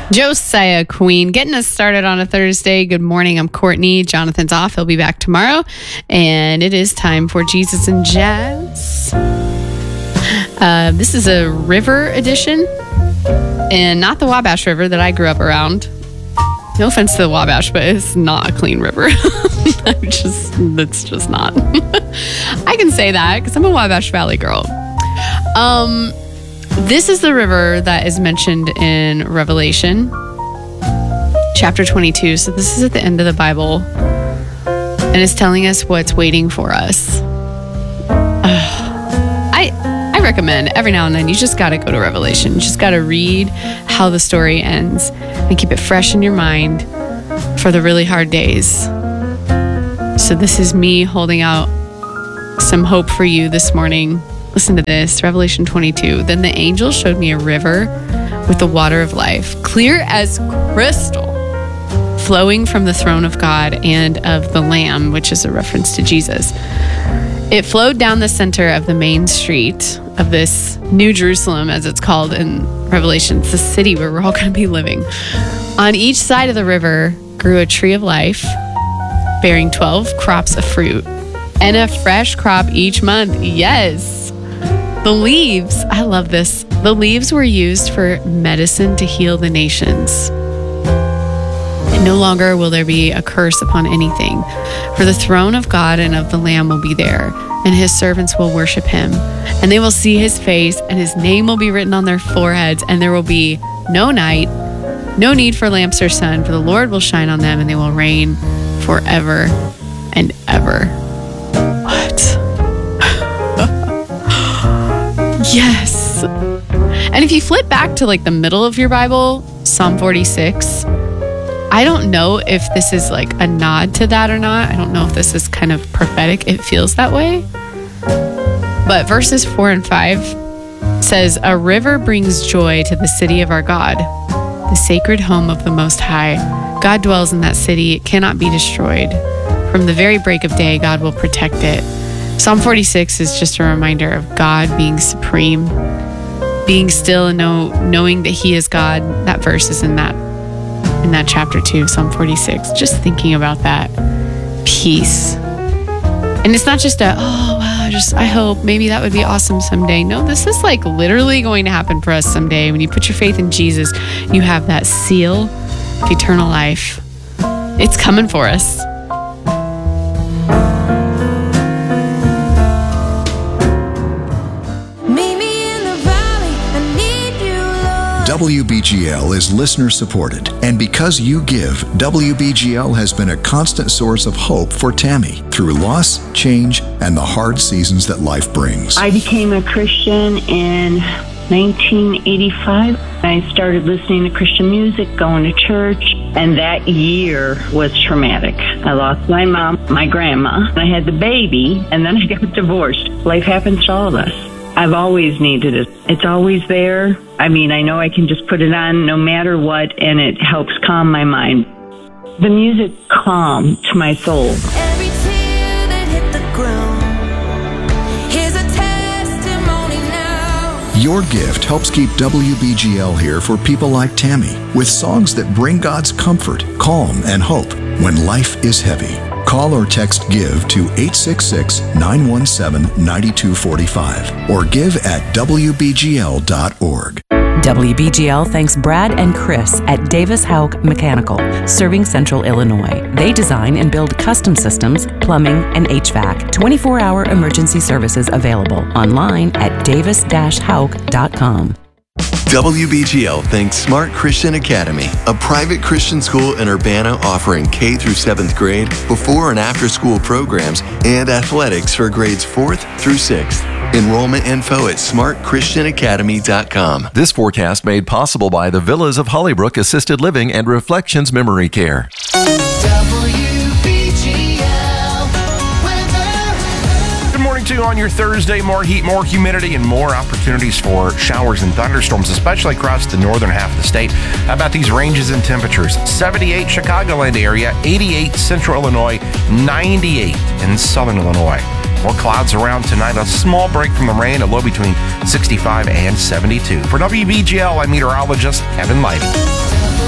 Josiah Queen getting us started on a Thursday. Good morning. I'm Courtney. Jonathan's off. He'll be back tomorrow. And it is time for Jesus and Jazz. This is a river edition and not the Wabash River that I grew up around. No offense to the Wabash, but it's not a clean river. It's just not. I can say that because I'm a Wabash Valley girl. This is the river that is mentioned in Revelation chapter 22. So this is at the end of the Bible, and it's telling us what's waiting for us. I recommend every now and then you just got to go to Revelation. You just got to read how the story ends and keep it fresh in your mind for the really hard days. So this is me holding out some hope for you this morning. Listen to this, Revelation 22. Then the angel showed me a river with the water of life, clear as crystal, flowing from the throne of God and of the Lamb, which is a reference to Jesus. It flowed down the center of the main street of this New Jerusalem, as it's called in Revelation. It's the city where we're all going to be living. On each side of the river grew a tree of life, bearing 12 crops of fruit, and a fresh crop each month. Yes. The leaves, I love this. The leaves were used for medicine to heal the nations. And no longer will there be a curse upon anything, for the throne of God and of the Lamb will be there, and his servants will worship him. And they will see his face, and his name will be written on their foreheads, and there will be no night, no need for lamps or sun, for the Lord will shine on them, and they will reign forever and ever. What? Yes. And if you flip back to like the middle of your Bible, Psalm 46, I don't know if this is like a nod to that or not. I don't know if this is kind of prophetic. It feels that way. But verses 4 and 5 says, a river brings joy to the city of our God, the sacred home of the Most High. God dwells in that city. It cannot be destroyed. From the very break of day, God will protect it. Psalm 46 is just a reminder of God being supreme, being still and knowing that he is God. That verse is in that chapter 2, Psalm 46. Just thinking about that peace. And it's not just I hope maybe that would be awesome someday. No, this is like literally going to happen for us someday. When you put your faith in Jesus, you have that seal of eternal life. It's coming for us. WBGL is listener supported, and because you give, WBGL has been a constant source of hope for Tammy through loss, change, and the hard seasons that life brings. I became a Christian in 1985. I started listening to Christian music, going to church, and that year was traumatic. I lost my mom, my grandma, I had the baby, and then I got divorced. Life happens to all of us. I've always needed it. It's always there. I mean, I know I can just put it on no matter what, and it helps calm my mind. The music calmed my soul. Every tear that hit the ground, here's a testimony now. Your gift helps keep WBGL here for people like Tammy, with songs that bring God's comfort, calm, and hope when life is heavy. Call or text GIVE to 866-917-9245 or give at WBGL.org. WBGL thanks Brad and Chris at Davis Houck Mechanical, serving Central Illinois. They design and build custom systems, plumbing, and HVAC. 24-hour emergency services available online at davis-houck.com. WBGL thanks Smart Christian Academy, a private Christian school in Urbana offering K through 7th grade, before and after school programs, and athletics for grades 4th through 6th. Enrollment info at smartchristianacademy.com. This forecast made possible by the Villas of Hollybrook Assisted Living and Reflections Memory Care. To on your Thursday, more heat, more humidity, and more opportunities for showers and thunderstorms, especially across the northern half of the state. How about these ranges in temperatures? 78 Chicagoland area, 88 Central Illinois, 98 in Southern Illinois. More clouds around tonight, a small break from the rain, a low between 65 and 72. For WBGL, I'm meteorologist Kevin Lighty.